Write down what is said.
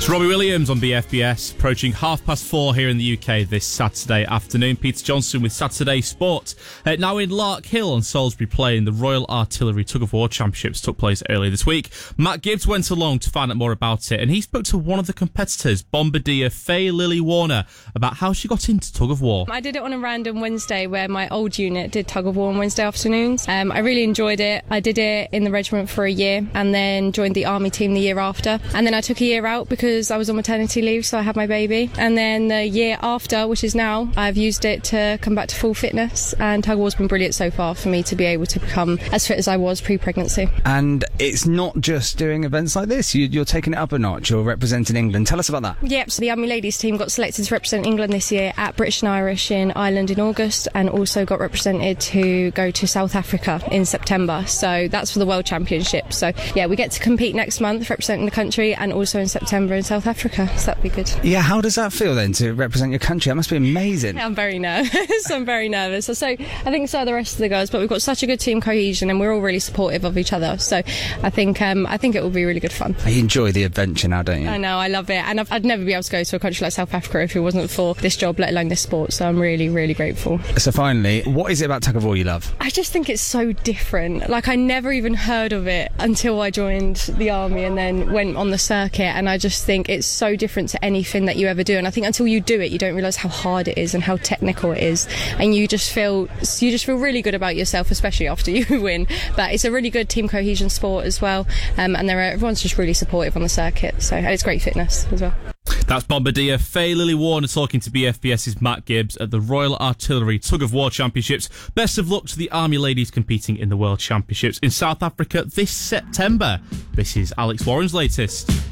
It's Robbie Williams on BFBS, approaching 4:30 here in the UK this Saturday afternoon. Peter Johnson with Saturday Sport. Now in Larkhill on Salisbury Plain, the Royal Artillery Tug of War Championships took place earlier this week. Matt Gibbs went along to find out more about it, and he spoke to one of the competitors, Bombardier Faye Lily Warner, about how she got into tug of war. I did it on a random Wednesday where my old unit did tug of war on Wednesday afternoons. I really enjoyed it. I did it in the regiment for a year and then joined the army team the year after. And then I took a year out because I was on maternity leave, so I had my baby. And then the year after, which is now, I've used it to come back to full fitness, and tug of war's been brilliant so far for me to be able to become as fit as I was pre-pregnancy. And it's not just doing events like this, you're taking it up a notch, you're representing England. Tell us about that. Yep, so the Army Ladies team got selected to represent England this year at British and Irish in Ireland in August, and also got represented to go to South Africa in September. So that's for the World Championship. So yeah, we get to compete next month representing the country, and also in September in South Africa, so that'd be good. Yeah, how does that feel then to represent your country? That must be amazing. I'm very nervous. I'm very nervous. So I think so are the rest of the girls, but we've got such a good team cohesion and we're all really supportive of each other. So I think it will be really good fun. You enjoy the adventure now, don't you? I know, I love it, and I'd never be able to go to a country like South Africa if it wasn't for this job, let alone this sport. So I'm really, really grateful. So finally, what is it about tug of war you love? I just think it's so different. Like, I never even heard of it until I joined the army and then went on the circuit, and I just think it's so different to anything that you ever do. And I think until you do it, you don't realise how hard it is and how technical it is, and you just feel really good about yourself, especially after you win. But it's a really good team cohesion sport as well, and everyone's just really supportive on the circuit. So, and it's great fitness as well. That's Bombardier Faye Lily Warner talking to BFBS's Matt Gibbs at the Royal Artillery Tug of War Championships. Best of luck to the Army ladies competing in the World Championships in South Africa this September. This is Alex Warren's latest.